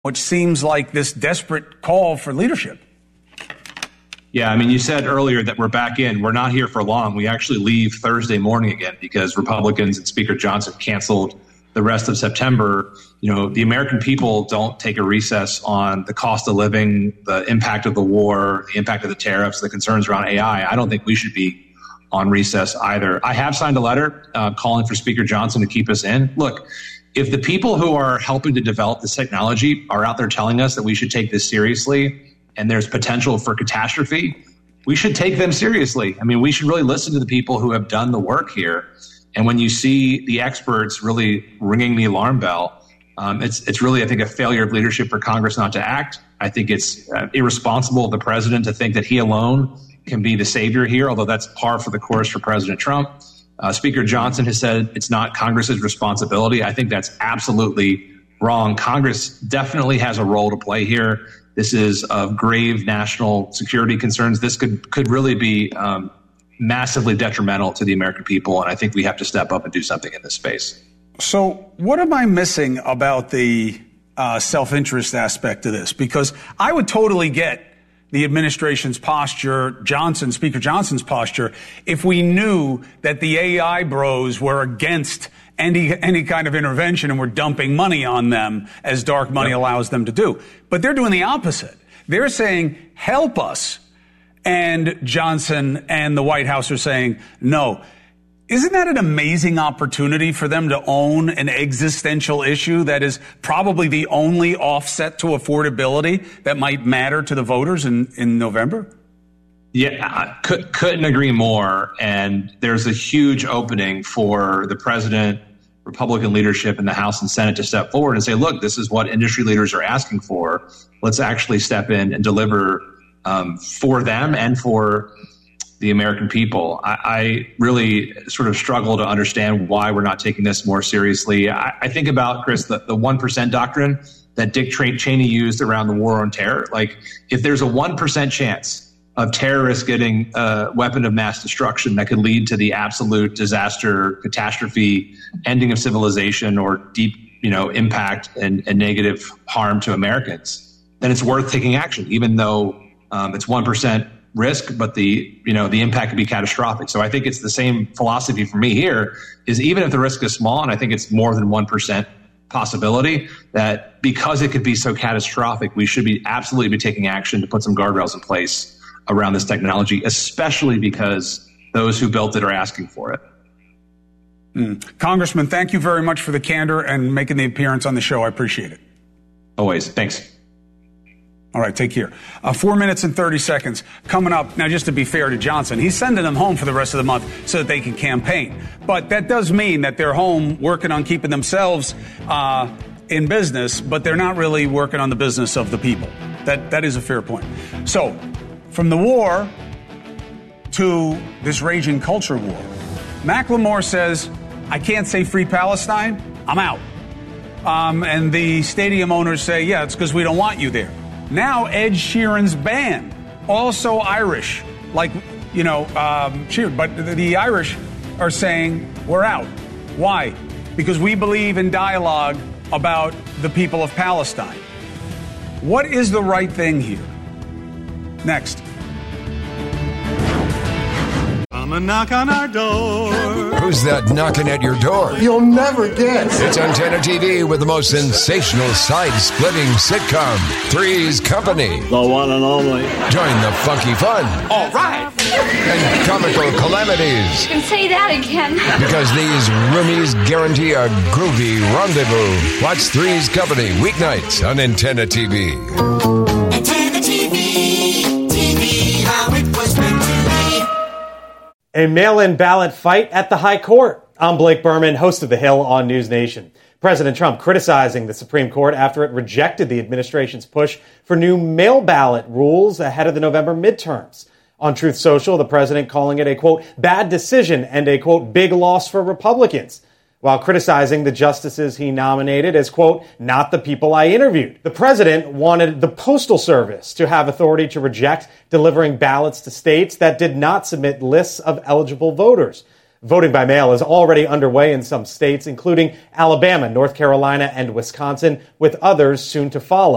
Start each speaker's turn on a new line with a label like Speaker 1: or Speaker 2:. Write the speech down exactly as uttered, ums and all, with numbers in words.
Speaker 1: which seems like this desperate call for leadership.
Speaker 2: Yeah, I mean, you said earlier that we're back in. We're not here for long. We actually leave Thursday morning again because Republicans and Speaker Johnson canceled the rest of September. You know, the American people don't take a recess on the cost of living, the impact of the war, the impact of the tariffs, the concerns around A I. I don't think we should be on recess either. I have signed a letter uh, calling for Speaker Johnson to keep us in. Look, if the people who are helping to develop this technology are out there telling us that we should take this seriously and there's potential for catastrophe, we should take them seriously. I mean, we should really listen to the people who have done the work here. And when you see the experts really ringing the alarm bell, um, it's it's really, I think, a failure of leadership for Congress not to act. I think it's uh, irresponsible of the president to think that he alone can be the savior here, although that's par for the course for President Trump. Uh, Speaker Johnson has said it's not Congress's responsibility. I think that's absolutely wrong. Congress definitely has a role to play here. This is of grave national security concerns. This could could really be um, massively detrimental to the American people, and I think we have to step up and do something in this space.
Speaker 1: So what am I missing about the uh, self-interest aspect of this? Because I would totally get the administration's posture, Johnson, Speaker Johnson's posture, if we knew that the A I bros were against any any kind of intervention and were dumping money on them as dark money yep. allows them to do. But they're doing the opposite. They're saying, help us. And Johnson and the White House are saying, no. Isn't that an amazing opportunity for them to own an existential issue that is probably the only offset to affordability that might matter to the voters in, in November?
Speaker 2: Yeah, I could, couldn't agree more. And there's a huge opening for the president, Republican leadership in the House and Senate to step forward and say, look, this is what industry leaders are asking for. Let's actually step in and deliver um, for them and for the American people. I, I really sort of struggle to understand why we're not taking this more seriously. I, I think about, Chris, the, the one percent doctrine that Dick Cheney used around the war on terror. Like, if there's a one percent chance of terrorists getting a weapon of mass destruction that could lead to the absolute disaster, catastrophe, ending of civilization, or deep, you know, impact and, and negative harm to Americans, then it's worth taking action, even though um, it's one percent risk, but the, you know, the impact could be catastrophic. So I think it's the same philosophy for me here, is even if the risk is small, and I think it's more than one percent possibility, that because it could be so catastrophic, we should be absolutely be taking action to put some guardrails in place around this technology, especially because those who built it are asking for it.
Speaker 1: Mm. Congressman, thank you very much for the candor and making the appearance on the show. I appreciate it.
Speaker 2: Always. Thanks.
Speaker 1: All right, take care. Uh, four minutes and thirty seconds coming up. Now, just to be fair to Johnson, he's sending them home for the rest of the month so that they can campaign. But that does mean that they're home working on keeping themselves uh, in business, but they're not really working on the business of the people. That That is a fair point. So, from the war to this raging culture war, Macklemore says, I can't say free Palestine, I'm out. Um, and the stadium owners say, yeah, it's because we don't want you there. Now Ed Sheeran's band, also Irish, like, you know, um, Sheeran, but the, the Irish are saying we're out. Why? Because we believe in dialogue about the people of Palestine. What is the right thing here? Next.
Speaker 3: Come and knock on our door.
Speaker 4: Who's that knocking at your door?
Speaker 5: You'll never guess.
Speaker 4: It's Antenna T V with the most sensational side-splitting sitcom, Three's Company.
Speaker 6: The one and only.
Speaker 4: Join the funky fun.
Speaker 6: All right.
Speaker 4: And comical calamities.
Speaker 7: You can say that again.
Speaker 4: Because these roomies guarantee a groovy rendezvous. Watch Three's Company weeknights on Antenna T V.
Speaker 8: Antenna T V. T V, how it was meant to be.
Speaker 9: A mail-in ballot fight at the High Court. I'm Blake Berman, host of The Hill on News Nation. President Trump criticizing the Supreme Court after it rejected the administration's push for new mail ballot rules ahead of the November midterms. On Truth Social, the president calling it a, quote, bad decision and a, quote, big loss for Republicans, while criticizing the justices he nominated as, quote, not the people I interviewed. The president wanted the Postal Service to have authority to reject delivering ballots to states that did not submit lists of eligible voters. Voting by mail is already underway in some states, including Alabama, North Carolina, and Wisconsin, with others soon to follow.